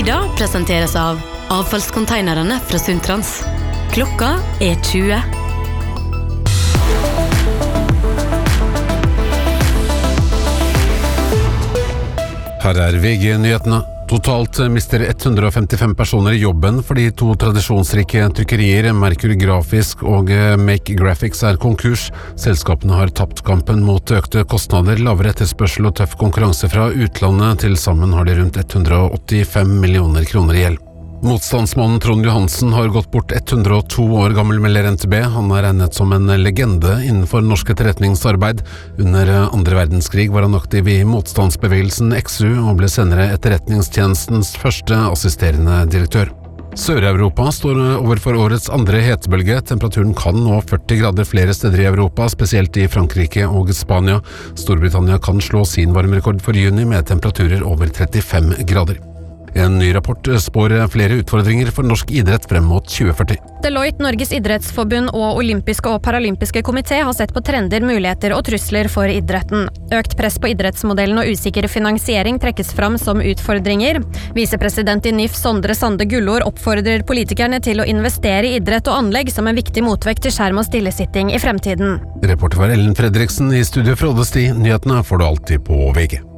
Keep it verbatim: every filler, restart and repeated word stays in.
Nyhetsmiddag presenteres av avfallskonteinerne fra Sundtrans. Klokka er tjue. Her er V G-nyhetene. Totalt mister ett hundre femtifem personer jobben fordi to tradisjonsrike trykkerier, Mercury Grafisk og Make Graphics, er konkurs. Selskapene har tapt kampen mot økte kostnader, lavere etterspørsel og tøff konkurranse fra utlandet. Til sammen har de rundt ett hundre åttifem millioner kroner i gjeld. Motstandsmannen Trond Johansen har gått bort ett hundre og to år gammel, melder N T B. Han er regnet som en legende innenfor norsk etterretningsarbeid. Under andre verdenskrig var han aktiv i motstandsbevegelsen X U og ble senere etterretningstjenestens første assisterende direktør. Sør-Europa står overfor årets andre hetebølge. Temperaturen kan nå førti grader flere steder i Europa, spesielt i Frankrike og Spania. Storbritannia kan slå sin varmerekord for juni med temperaturer over trettifem grader. En ny rapport spår flere utfordringer for norsk idrett frem mot tjue førti. Deloitte, Norges idrettsforbund og olympiske og paralympiske komité har sett på trender, muligheter og trusler for idretten. Økt press på idrettsmodellen og usikker finansiering trekkes fram som utfordringer. Visepresident i N I F, Sondre Sande Gullord, oppfordrer politikerne til å investere i idrett og anlegg som en viktig motvekt til skjerm og stillesitting i fremtiden. Reporter var Ellen Fredriksen. I studio fra Oddesti. Nyhetene får du alltid på V G.